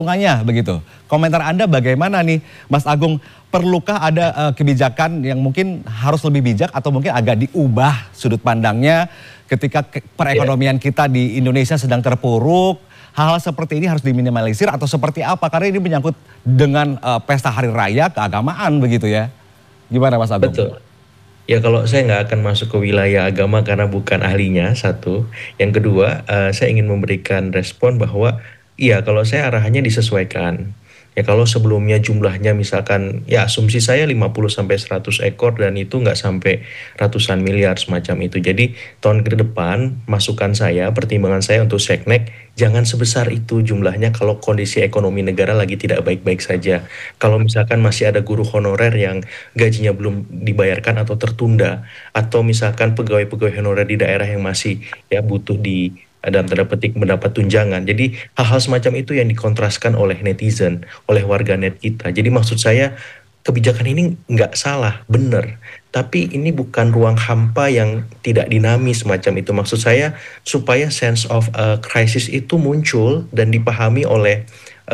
lingkungannya begitu. Komentar Anda bagaimana nih Mas Agung? Perlukah ada kebijakan yang mungkin harus lebih bijak atau mungkin agak diubah sudut pandangnya ketika perekonomian kita di Indonesia sedang terpuruk? Hal-hal seperti ini harus diminimalisir atau seperti apa? Karena ini menyangkut dengan pesta hari raya keagamaan begitu ya. Gimana Mas Agung? Betul. Ya kalau saya nggak akan masuk ke wilayah agama karena bukan ahlinya, satu. Yang kedua, saya ingin memberikan respon bahwa iya kalau saya arahannya disesuaikan. Ya kalau sebelumnya jumlahnya misalkan ya asumsi saya 50 sampai 100 ekor dan itu nggak sampai ratusan miliar semacam itu. Jadi tahun ke depan masukan saya, pertimbangan saya untuk Seknek jangan sebesar itu jumlahnya kalau kondisi ekonomi negara lagi tidak baik-baik saja. Kalau misalkan masih ada guru honorer yang gajinya belum dibayarkan atau tertunda, atau misalkan pegawai-pegawai honorer di daerah yang masih ya butuh di dalam tanda petik mendapat tunjangan. Jadi hal-hal semacam itu yang dikontraskan oleh netizen, oleh warganet kita. Jadi maksud saya kebijakan ini nggak salah, benar. Tapi ini bukan ruang hampa yang tidak dinamis semacam itu. Maksud saya supaya sense of crisis itu muncul dan dipahami oleh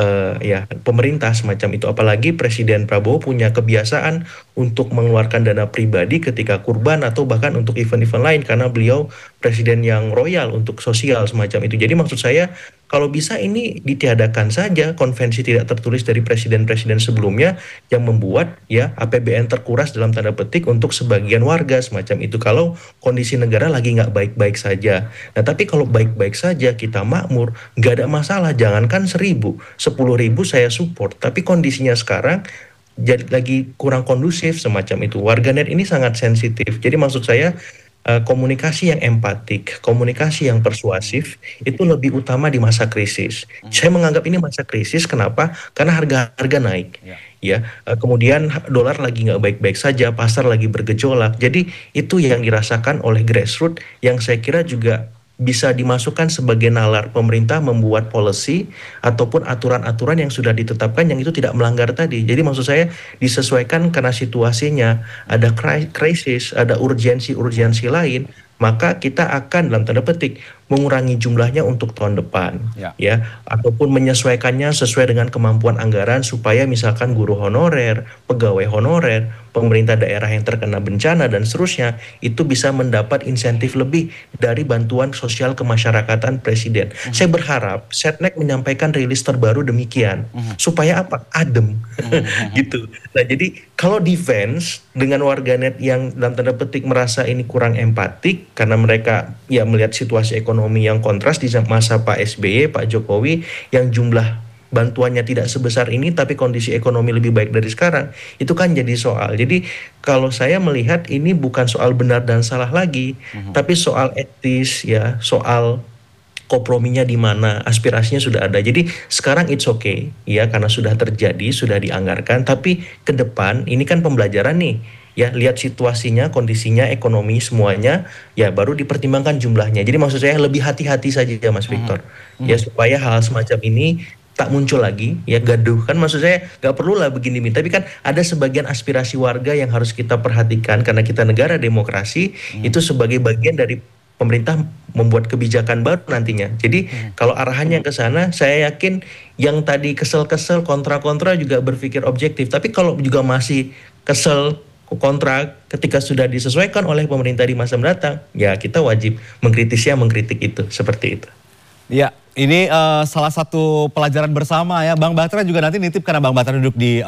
ya pemerintah semacam itu. Apalagi Presiden Prabowo punya kebiasaan untuk mengeluarkan dana pribadi ketika kurban atau bahkan untuk event-event lain karena beliau presiden yang royal untuk sosial semacam itu. Jadi maksud saya kalau bisa ini ditiadakan saja konvensi tidak tertulis dari presiden-presiden sebelumnya yang membuat ya APBN terkuras dalam tanda petik untuk sebagian warga semacam itu kalau kondisi negara lagi nggak baik-baik saja. Nah tapi kalau baik-baik saja kita makmur nggak ada masalah, jangankan 1.000, 10.000 saya support. Tapi kondisinya sekarang jadi lagi kurang kondusif semacam itu. Warganet ini sangat sensitif. Jadi maksud saya komunikasi yang empatik, komunikasi yang persuasif itu lebih utama di masa krisis. Saya menganggap ini masa krisis, kenapa? Karena harga-harga naik. Ya, kemudian dolar lagi nggak baik-baik saja, pasar lagi bergejolak. Jadi itu yang dirasakan oleh grassroots yang saya kira juga bisa dimasukkan sebagai nalar pemerintah membuat policy ataupun aturan-aturan yang sudah ditetapkan yang itu tidak melanggar tadi. Jadi maksud saya disesuaikan karena situasinya ada krisis, ada urgensi-urgensi lain, maka kita akan dalam tanda petik mengurangi jumlahnya untuk tahun depan ya ataupun menyesuaikannya sesuai dengan kemampuan anggaran supaya misalkan guru honorer, pegawai honorer, pemerintah daerah yang terkena bencana dan seterusnya itu bisa mendapat insentif lebih dari bantuan sosial kemasyarakatan presiden. Saya berharap Setnek menyampaikan rilis terbaru demikian supaya apa? Adem gitu. Nah, jadi kalau defense dengan warganet yang dalam tanda petik merasa ini kurang empatik karena mereka ya melihat situasi ekonomi yang kontras di masa Pak SBY, Pak Jokowi yang jumlah bantuannya tidak sebesar ini tapi kondisi ekonomi lebih baik dari sekarang, itu kan jadi soal. Jadi kalau saya melihat ini bukan soal benar dan salah lagi, tapi soal etis ya, soal komprominya di mana, aspirasinya sudah ada. Jadi sekarang it's okay ya karena sudah terjadi, sudah dianggarkan, tapi ke depan ini kan pembelajaran nih. Ya, lihat situasinya, kondisinya, ekonomi semuanya, ya baru dipertimbangkan jumlahnya. Jadi maksud saya lebih hati-hati saja Mas Victor. Ya supaya hal semacam ini tak muncul lagi, ya gaduh. Kan maksud saya nggak perlu lah begini. Tapi kan ada sebagian aspirasi warga yang harus kita perhatikan karena kita negara demokrasi, itu sebagai bagian dari pemerintah membuat kebijakan baru nantinya. Jadi kalau arahannya ke sana, saya yakin yang tadi kesel-kesel, kontra-kontra juga berpikir objektif. Tapi kalau juga masih kesel, kontra ketika sudah disesuaikan oleh pemerintah di masa mendatang, ya kita wajib mengkritisnya, mengkritik itu, seperti itu. Ya, ini salah satu pelajaran bersama ya. Bang Batra juga nanti nitip karena Bang Batra duduk di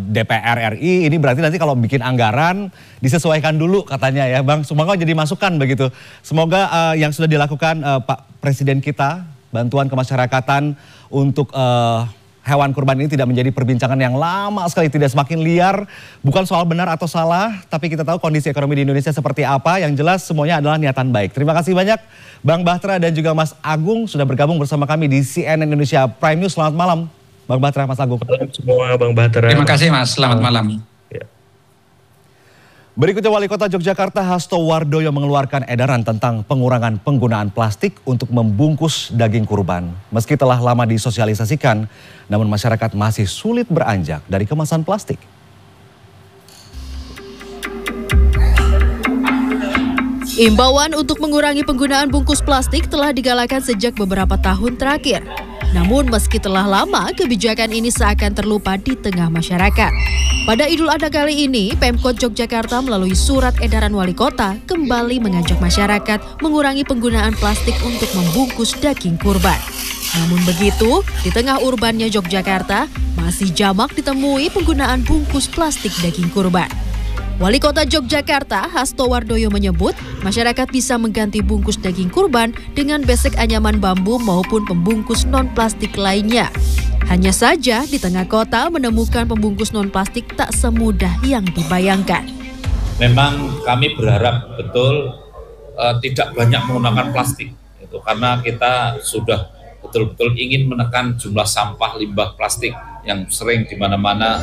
DPR RI. Ini berarti nanti kalau bikin anggaran disesuaikan dulu katanya ya Bang. Semoga jadi masukan begitu. Semoga yang sudah dilakukan Pak Presiden kita, bantuan kemasyarakatan untuk hewan kurban ini tidak menjadi perbincangan yang lama sekali, tidak semakin liar. Bukan soal benar atau salah, tapi kita tahu kondisi ekonomi di Indonesia seperti apa. Yang jelas semuanya adalah niatan baik. Terima kasih banyak Bang Batra dan juga Mas Agung sudah bergabung bersama kami di CNN Indonesia Prime News. Selamat malam Bang Batra, Mas Agung. Selamat semua Bang Batra. Terima kasih Mas, selamat malam. Berikutnya Wali Kota Yogyakarta Hasto Wardoyo mengeluarkan edaran tentang pengurangan penggunaan plastik untuk membungkus daging kurban. Meski telah lama disosialisasikan, namun masyarakat masih sulit beranjak dari kemasan plastik. Imbauan untuk mengurangi penggunaan bungkus plastik telah digalakan sejak beberapa tahun terakhir. Namun meski telah lama, kebijakan ini seakan terlupa di tengah masyarakat. Pada Idul Adha kali ini, Pemkot Yogyakarta melalui surat edaran wali kota kembali mengajak masyarakat mengurangi penggunaan plastik untuk membungkus daging kurban. Namun begitu, di tengah urbannya Yogyakarta, masih jamak ditemui penggunaan bungkus plastik daging kurban. Wali Kota Yogyakarta, Hasto Wardoyo menyebut, masyarakat bisa mengganti bungkus daging kurban dengan besek anyaman bambu maupun pembungkus non-plastik lainnya. Hanya saja, di tengah kota menemukan pembungkus non-plastik tak semudah yang dibayangkan. Memang kami berharap betul tidak banyak menggunakan plastik, itu karena kita sudah betul-betul ingin menekan jumlah sampah limbah plastik yang sering di mana-mana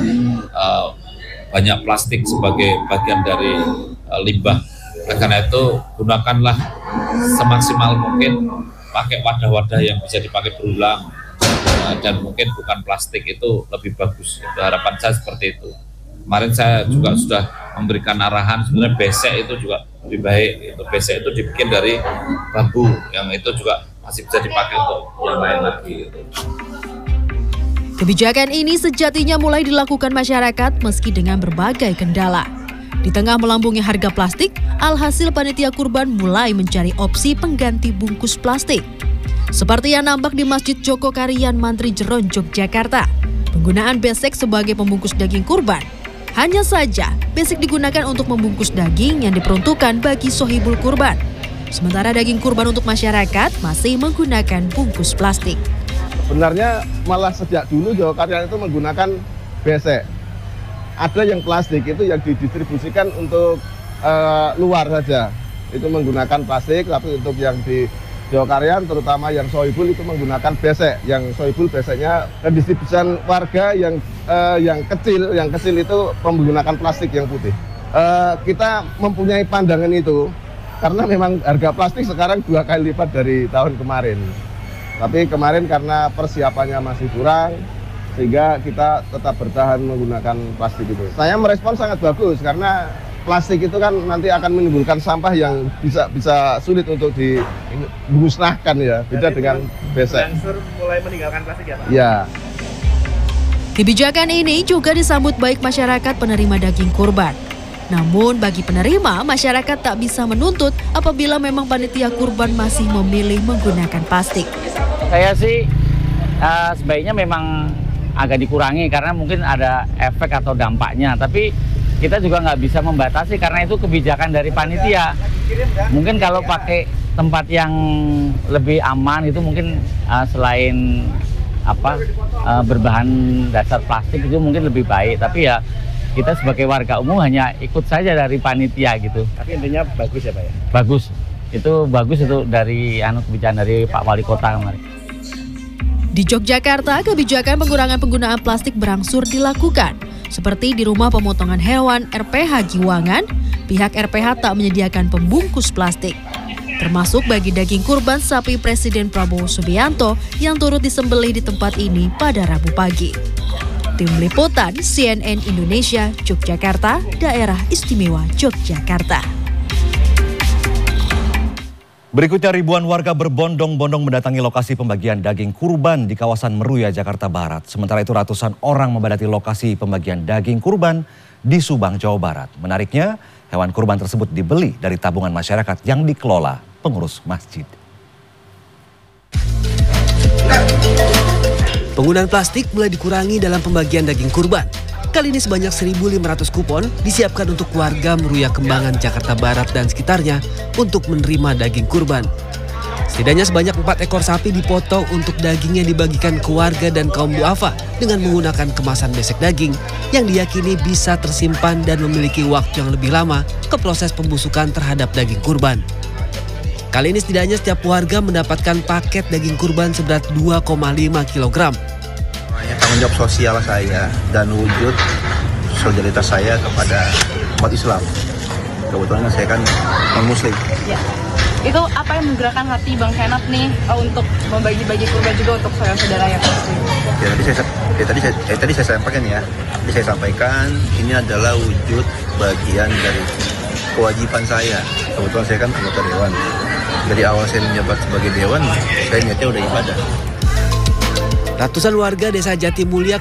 banyak plastik sebagai bagian dari limbah. Karena itu gunakanlah semaksimal mungkin, pakai wadah-wadah yang bisa dipakai berulang dan mungkin bukan plastik, itu lebih bagus. Itu harapan saya seperti itu. Kemarin saya juga sudah memberikan arahan, sebenarnya besek itu juga lebih baik. Itu besek itu dibikin dari bambu, yang itu juga masih bisa dipakai untuk yang lain lagi. Gitu. Kebijakan ini sejatinya mulai dilakukan masyarakat meski dengan berbagai kendala. Di tengah melambungnya harga plastik, alhasil panitia kurban mulai mencari opsi pengganti bungkus plastik. Seperti yang nampak di Masjid Joko Karian Mantri Jeron, Yogyakarta, penggunaan besek sebagai pembungkus daging kurban. Hanya saja, besek digunakan untuk membungkus daging yang diperuntukkan bagi sohibul kurban. Sementara daging kurban untuk masyarakat masih menggunakan bungkus plastik. Sebenarnya malah sejak dulu Jogokarian itu menggunakan besek. Ada yang plastik itu yang didistribusikan untuk luar saja. Itu menggunakan plastik, tapi untuk yang di Jogokarian terutama yang sohibul itu menggunakan besek. Yang sohibul beseknya distribusikan warga yang kecil itu menggunakan plastik yang putih. Kita mempunyai pandangan itu karena memang harga plastik sekarang 2 kali lipat dari tahun kemarin. Tapi kemarin karena persiapannya masih kurang, sehingga kita tetap bertahan menggunakan plastik itu. Saya merespon sangat bagus karena plastik itu kan nanti akan menimbulkan sampah yang bisa sulit untuk dimusnahkan ya, beda dengan besek. Mulai meninggalkan plastik ya Pak? Ya. Kebijakan ini juga disambut baik masyarakat penerima daging kurban. Namun bagi penerima, masyarakat tak bisa menuntut apabila memang panitia kurban masih memilih menggunakan plastik. Saya sih sebaiknya memang agak dikurangi karena mungkin ada efek atau dampaknya. Tapi kita juga nggak bisa membatasi karena itu kebijakan dari panitia. Mungkin kalau pakai tempat yang lebih aman itu mungkin selain berbahan dasar plastik itu mungkin lebih baik. Tapi ya kita sebagai warga umum hanya ikut saja dari panitia gitu. Tapi intinya bagus ya Pak ya? Bagus. Itu bagus itu dari kebijakan dari Pak Wali Kota kemarin. Di Yogyakarta, kebijakan pengurangan penggunaan plastik berangsur dilakukan. Seperti di rumah pemotongan hewan RPH Giwangan, pihak RPH tak menyediakan pembungkus plastik. Termasuk bagi daging kurban sapi Presiden Prabowo Subianto yang turut disembelih di tempat ini pada Rabu pagi. Tim Liputan CNN Indonesia, Yogyakarta, Daerah Istimewa Yogyakarta. Berikutnya ribuan warga berbondong-bondong mendatangi lokasi pembagian daging kurban di kawasan Meruya, Jakarta Barat. Sementara itu ratusan orang membadati lokasi pembagian daging kurban di Subang, Jawa Barat. Menariknya, hewan kurban tersebut dibeli dari tabungan masyarakat yang dikelola pengurus masjid. Penggunaan plastik mulai dikurangi dalam pembagian daging kurban. Kali ini sebanyak 1.500 kupon disiapkan untuk warga Meruya Kembangan, Jakarta Barat dan sekitarnya untuk menerima daging kurban. Setidaknya sebanyak 4 ekor sapi dipotong untuk dagingnya dibagikan ke warga dan kaum duafa dengan menggunakan kemasan besek daging yang diyakini bisa tersimpan dan memiliki waktu yang lebih lama ke proses pembusukan terhadap daging kurban. Kali ini setidaknya setiap warga mendapatkan paket daging kurban seberat 2,5 kg. Tanggung jawab sosial saya dan wujud solidaritas saya kepada umat Islam. Kebetulan saya kan non-muslim. Ya. Itu apa yang menggerakkan hati Bang Henat nih untuk membagi-bagi kurban juga untuk saudara-saudara yang muslim? Ya, tadi saya sampaikan ya. Tadi saya sampaikan ini adalah wujud bagian dari kewajiban saya. Kebetulan saya kan anggota dewan. Dari awal saya menjabat sebagai dewan, saya niatnya udah ibadah. Ratusan warga Desa Jatimulya,